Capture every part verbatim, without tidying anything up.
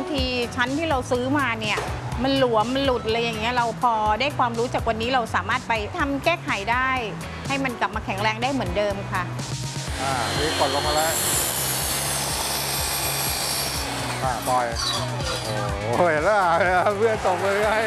ทีชั้นที่เราซื้อมาเนี่ยมันหลวมมันหลุดอะไรอย่างเงี้ยเราพอได้ความรู้จากวันนี้เราสามารถไปทำแก้ไขได้ ให้มันกลับมาแข็งแรงได้เหมือนเดิมค่ะอ่านี่กดลงมาแล้วอ่าปล่อยโอ้โหเห็นแล้วเพื่อนตกเลยไง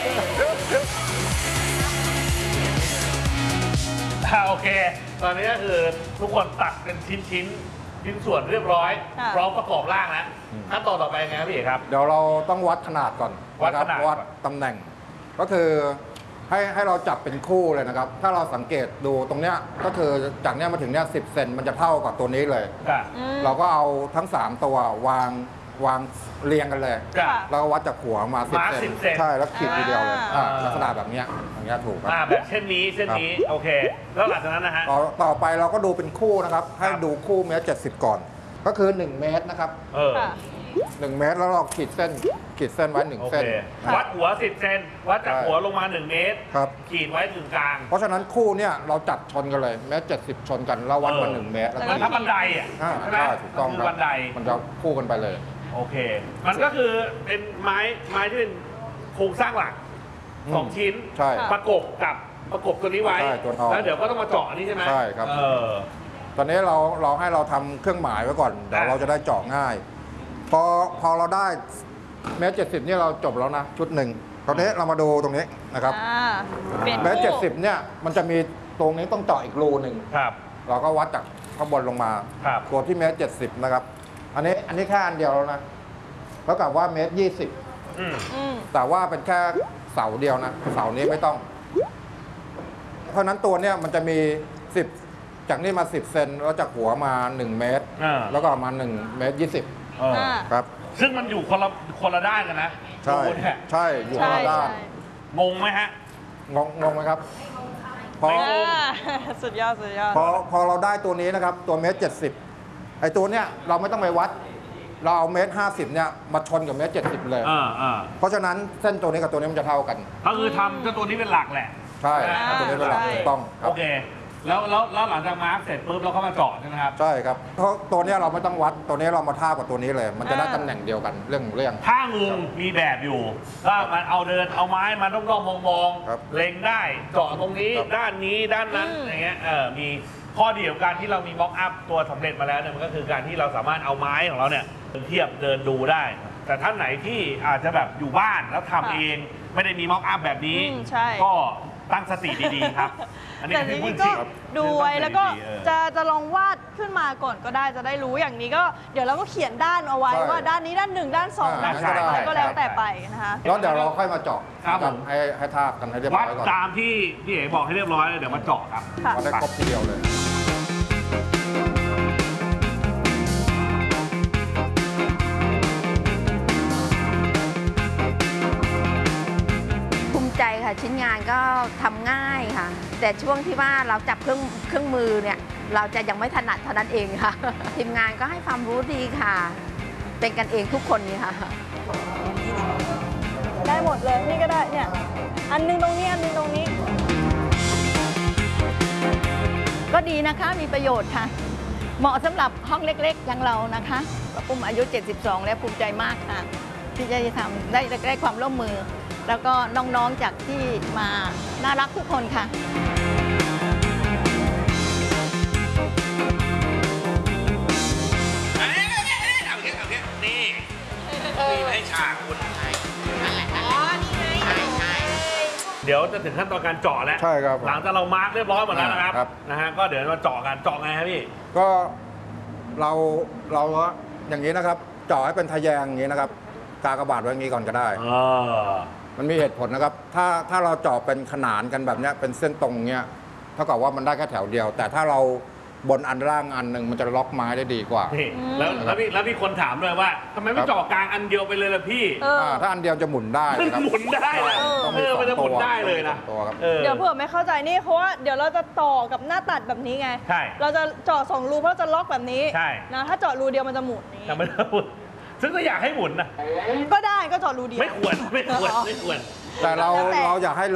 โอเคตอนนี้ก็คือทุกคนตัดเป็นชิ้นชิ้นชิ้นส่วนเรียบร้อยพร้อมประกอบร่างแล้วขั้นตอนต่อไปไงครับพี่เอกครับเดี๋ยวเราต้องวัดขนาดก่อนวัดขนาดวัดตำแหน่งก็คือให้ให้เราจับเป็นคู่เลยนะครับถ้าเราสังเกตดูตรงเนี้ยก็คือจากเนี้ยมาถึงเนี้ยสิบเซนมันจะเท่ากับตัวนี้เลยเราก็เอาทั้งสามตัววางวางเรียงกันเลยแล้วก็วัดจากหัวมาสิบเซนใช่แล้วขีดทีเดียวเลยลักษณะแบบเนี้ยอย่างเงี้ยถูกครับแบบเช่นนี้เช่นนี้โอเคแล้วหลังจากนั้นนะฮะต่อไปเราก็ดูเป็นคู่นะครับให้ดูคู่เมตรเจ็ดสิบก่อนก็คือหนึ่งเมตรนะครับหนึ่งเมตรแล้วเราขีดเส้นขีดเส้นไว้หนึ่งเส้นวัดหัวสิบเซนวัดจากหัวลงมาหนึ่งเมตรครับขีดไว้ถึงกลางเพราะฉะนั้นคู่เนี่ยเราจัดชนกันเลยเมตรเจ็ดสิบชนกันแล้ววัดมาหนึ่งเมตรแล้วก็ทับบันไดอ่ะใช่ถูกต้องครับบันไดมันจะคู่กันไปเลยโอเคมันก็คือเป็นไม้ไม้ที่เป็นโครงสร้างหลักสองชิ้นประกบกับประกบตัวนี้ไว้แล้วเดี๋ยวก็ต้องมาเจาะนี่ใช่ไหมใช่ครับตอนนี้เราเราให้เราทำเครื่องหมายไว้ก่อนเดี๋ยวเราจะได้เจาะง่ายพอพอเราได้เมตรเจ็ดสิบนี่เราจบแล้วนะชุดหนึ่งตอนนี้เรามาดูตรงนี้นะครับเมตรเจ็ดสิบเนี่ยมันจะมีตรงนี้ต้องเจาะอีกรูหนึ่งเราก็วัดจากข้างบนลงมาตัวที่เมตรเจ็ดสิบนะครับอันนี้อันนี้แค่อันเดียวแล้วนะแล้วกับว่าเมตรยี่สิบแต่ว่าเป็นแค่เสาเดียวนะเสานี้ไม่ต้องเพราะนั้นตัวเนี้ยมันจะมีสิบจากนี่มาสิบเซนแล้วจากหัวมาหนึ่งเมตรแล้วก็มาหนึ่งเมตรยี่สิบครับซึ่งมันอยู่คนละคนละด้านกันนะใช่ใช่อยู่คนละด้านงงไหมฮะงงงงไหมครับพอสุดยอดสุดยอดพอพอเราได้ตัวนี้นะครับตัวเมตรเจ็ดสิบไอ้ตัวเนี้ยเราไม่ต้องไปวัดเราเอาเมตรห้าสิบเนี่ยมาชนกับเมตรเจ็ดสิบเลยเพราะฉะนั้นเส้นตัวนี้กับตัวนี้มันจะเท่ากันก็คือทำเจ้าตัวนี้เป็นหลักแหละใช่ตัวนี้เป็นหลักถูกต้องโอเคแล้วแล้วแล้วหลังจากมาร์กเสร็จปุ๊บเราเข้ามาเจาะใช่ไหมครับใช่ครับเพราะตัวนี้เราไม่ต้องวัดตัวนี้เรามาท่ากับตัวนี้เลย มันจะได้ตำแหน่งเดียวกันเรื่องเรื่องท่างูมีแบบอยู่ถ้ามันเอาเดินเอาไม้มาด้อมๆมองๆเล็งได้เจาะตรงนี้ด้านนี้ด้านนั้นอย่างเงี้ยเออมีข้อดีของการที่เรามีบล็อกอัพตัวสำเร็จมาแล้วเนี่ยมันก็คือการที่เราสามารถเอาไม้ของเราเนี่ยเทียบเดินดูได้แต่ท่านไหนที่อาจจะแบบอยู่บ้านแล้วทำเองไม่ได้มีบล็อกอัพแบบนี้ก็ตั้งสติดีๆครับอันนี้ก็ดูไว้แล้วก็จะจะลองวาดขึ้นมาก่อนก็ได้จะได้รู้อย่างนี้ก็เดี๋ยวเราก็เขียนด้านเอาไว้ว่าด้านนี้ด้านหนึ่งด้านสองด้านสามก็แล้วแต่ไปนะคะแล้วเดี๋ยวเราค่อยมาเจาะกันให้ให้ทาบกันให้เรียบร้อยก่อนตามที่พี่เอ๋บอกให้เรียบร้อยเดี๋ยวมาเจาะครับมาได้ครบทีเดียวเลยใจค่ะชิ้นงานก็ทำง่ายค่ะแต่ช่วงที่ว่าเราจับเครื่องเครื่องมือเนี่ยเราจะยังไม่ถนัดเท่านั้นเองค่ะทีมงานก็ให้ความรู้ดีค่ะเป็นกันเองทุกคนนี่ค่ะได้หมดเลยนี่ก็ได้เนี่ยอันนึงตรงนี้อันนึงตรงนี้ก็ดีนะคะมีประโยชน์ค่ะเหมาะสำหรับห้องเล็กๆอย่างเรานะคะปุ้มอายุเจ็ดสิบสองแล้วภูมิใจมากค่ะที่จะทำได้ได้ความร่วมมือแล้วก็น้องๆจากที่มาน่ารักทุกคนค่ะเอาเงี้ยเอาเงี้ยนี่นี่ให้ฉากคุณอ๋อนี่ไงใช่เดี๋ยวจะถึงขั้นตอนการเจาะแล้วใช่ครับหลังจากเรามาร์กเรียบร้อยหมดแล้วนะครับนะฮะก็เดี๋ยวมาเจาะกันเจาะไงครับพี่ก็เราเราอย่างนี้นะครับเจาะให้เป็นทะแยงอย่างนี้นะครับกากบาทไว้อย่างนี้ก่อนก็ได้มันมีเหตุผลนะครับถ้าถ้าเราเจาะเป็นขนานกันแบบนี้เป็นเส้นตรงเนี้ยเท่ากับว่ามันได้แค่แถวเดียวแต่ถ้าเราบนอันล่างอันหนึ่งมันจะล็อกไม้ได้ดีกว่าแล้วแล้วพี่แล้วพี่คนถามเลยว่าทำไมไม่เจาะกลางอันเดียวไปเลยล่ะพี่ถ้าอันเดียวจะหมุนได้มันหมุนได้นะเออมันจะหมุนได้เลยนะเดี๋ยวเผื่อไม่เข้าใจนี่เพราะว่าเดี๋ยวเราจะต่อกับหน้าตัดแบบนี้ไงใช่เราจะเจาะสองรูเพราะจะล็อกแบบนี้ใช่นะถ้าเจาะรูเดียวมันจะหมุนนี้แต่ไม่ได้หมุนซึ่งก็อยากให้หมุนนะก็ได้ก็เจาะรูเดียวไม่ควรไม่ควรไม่ควรแต่เราเราอยากให้